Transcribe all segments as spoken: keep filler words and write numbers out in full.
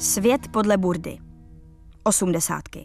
Svět podle Burdy. Osmdesátky.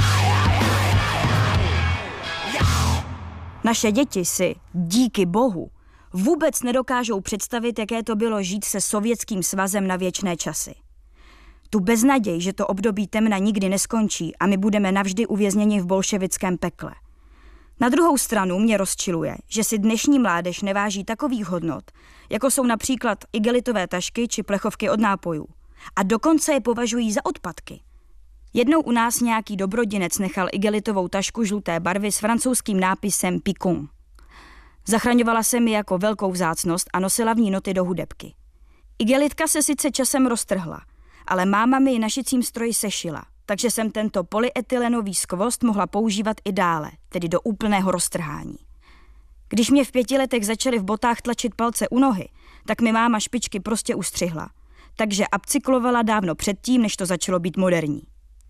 Naše děti si, díky bohu, vůbec nedokážou představit, jaké to bylo žít se Sovětským svazem na věčné časy. Tu beznaděj, že to období temna nikdy neskončí a my budeme navždy uvězněni v bolševickém pekle. Na druhou stranu mě rozčiluje, že si dnešní mládež neváží takových hodnot, jako jsou například igelitové tašky či plechovky od nápojů. A dokonce je považují za odpadky. Jednou u nás nějaký dobrodinec nechal igelitovou tašku žluté barvy s francouzským nápisem Picon. Zachraňovala se mi jako velkou vzácnost a nosila v ní noty do hudebky. Igelitka se sice časem roztrhla, ale máma mi ji na šicím stroji sešila, takže jsem tento polyetylenový skvost mohla používat i dále, tedy do úplného roztrhání. Když mě v pěti letech začaly v botách tlačit palce u nohy, tak mi máma špičky prostě ustřihla, takže upcyklovala dávno předtím, než to začalo být moderní.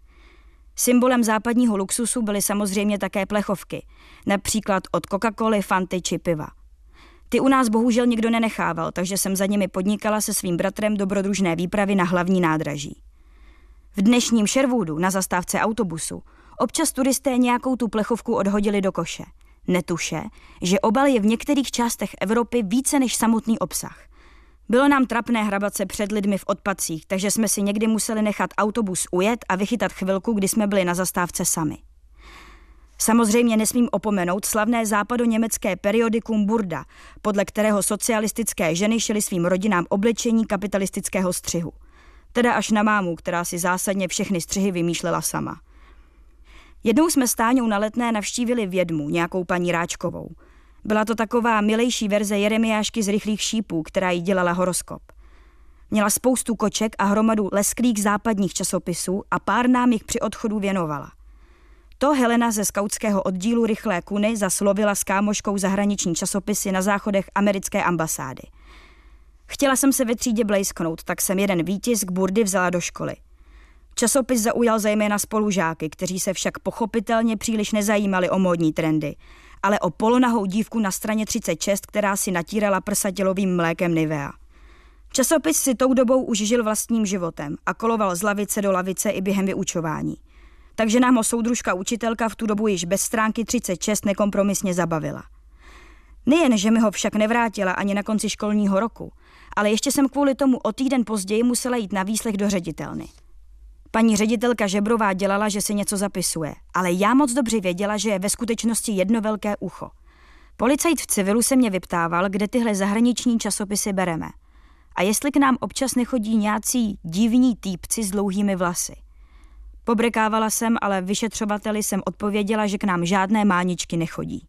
Symbolem západního luxusu byly samozřejmě také plechovky, například od Coca-Coly, Fanty či piva. Ty u nás bohužel nikdo nenechával, takže jsem za nimi podnikala se svým bratrem dobrodružné výpravy na hlavní nádraží. V dnešním Sherwoodu na zastávce autobusu občas turisté nějakou tu plechovku odhodili do koše. Netuše, že obal je v některých částech Evropy více než samotný obsah. Bylo nám trapné hrabat se před lidmi v odpadcích, takže jsme si někdy museli nechat autobus ujet a vychytat chvilku, kdy jsme byli na zastávce sami. Samozřejmě nesmím opomenout slavné západoněmecké periodikum Burda, podle kterého socialistické ženy šily svým rodinám oblečení kapitalistického střihu. Teda až na mámu, která si zásadně všechny střihy vymýšlela sama. Jednou jsme s Táňou na Letné navštívili vědmu, nějakou paní Ráčkovou. Byla to taková milejší verze Jeremiášky z Rychlých šípů, která jí dělala horoskop. Měla spoustu koček a hromadu lesklých západních časopisů a pár nám jich při odchodu věnovala. To Helena ze skautského oddílu Rychlé kuny zaslovila s kámoškou zahraniční časopisy na záchodech americké ambasády. Chtěla jsem se ve třídě blejsknout, tak jsem jeden výtisk Burdy vzala do školy. Časopis zaujal zejména spolužáky, kteří se však pochopitelně příliš nezajímali o módní trendy, ale o polonahou dívku na straně třicet šest, která si natírala prsa tělovým mlékem Nivea. Časopis si tou dobou už žil vlastním životem a koloval z lavice do lavice i během vyučování. Takže nám ho soudružka učitelka v tu dobu již bez stránky třicet šest nekompromisně zabavila. Nejen, že mi ho však nevrátila ani na konci školního roku, ale ještě jsem kvůli tomu o týden později musela jít na výslech do ředitelny. Paní ředitelka Žebrová dělala, že si něco zapisuje, ale já moc dobře věděla, že je ve skutečnosti jedno velké ucho. Policajt v civilu se mě vyptával, kde tyhle zahraniční časopisy bereme a jestli k nám občas nechodí nějací divní týpci s dlouhými vlasy. Pobrekávala jsem, ale vyšetřovateli jsem odpověděla, že k nám žádné máničky nechodí.